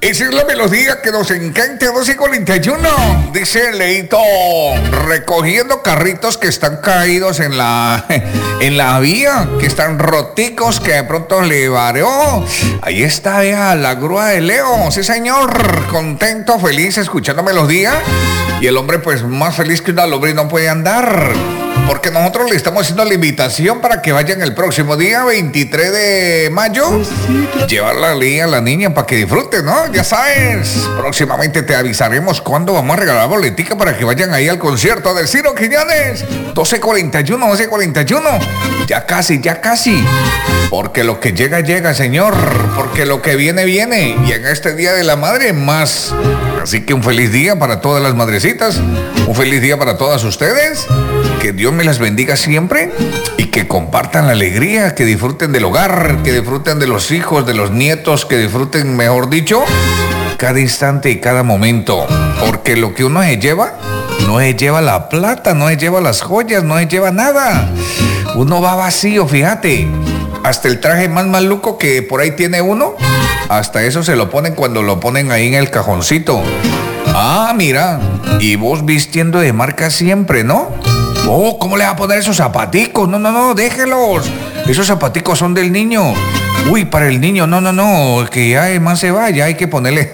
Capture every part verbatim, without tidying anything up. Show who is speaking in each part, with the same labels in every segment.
Speaker 1: Esa es la melodía que nos encanta, doce cuarenta y uno. Dice Leito, recogiendo carritos que están caídos en la, en la vía, que están roticos, que de pronto le varió. Ahí está, vea, la grúa de Leo. Sí, señor, contento, feliz, escuchando melodía. Y el hombre, pues, más feliz que una lombriz no puede andar. Porque nosotros le estamos haciendo la invitación para que vayan el próximo día veintitrés de mayo, llevar la a la niña para que disfrute, ¿no? Ya sabes, próximamente te avisaremos cuándo vamos a regalar boletica para que vayan ahí al concierto de Ciro Quiñones. doce cuarenta y uno, doce cuarenta y uno. Ya casi, ya casi. Porque lo que llega, llega, señor. Porque lo que viene, viene. Y en este Día de la Madre, más. Así que un feliz día para todas las madrecitas. Un feliz día para todas ustedes. Que Dios me las bendiga siempre y que compartan la alegría, que disfruten del hogar, que disfruten de los hijos, de los nietos, que disfruten, mejor dicho, cada instante y cada momento. Porque lo que uno se lleva, no se lleva la plata, no se lleva las joyas, no se lleva nada. Uno va vacío, fíjate. Hasta el traje más maluco que por ahí tiene uno, hasta eso se lo ponen cuando lo ponen ahí en el cajoncito. Ah, mira, y vos vistiendo de marca siempre, ¿no? Oh, ¿cómo le va a poner esos zapaticos? No, no, no, déjelos. Esos zapaticos son del niño. Uy, para el niño, no, no, no, que ya el man se va, ya hay que ponerle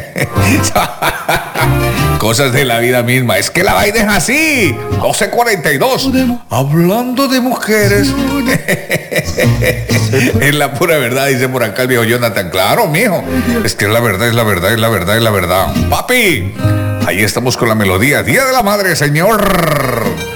Speaker 1: cosas de la vida misma. Es que la vaina es así. doce cuarenta y dos. Hablando de mujeres. Es la pura verdad, dice por acá el viejo Jonathan. Claro, mijo. Es que es la verdad, es la verdad, es la verdad, es la verdad. Papi, ahí estamos con la melodía. Día de la Madre, señor.